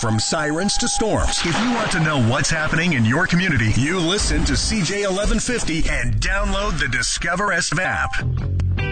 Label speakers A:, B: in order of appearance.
A: from sirens to storms. If you want to know what's happening in your community, you listen to CJ 1150 and download the Discover SF app.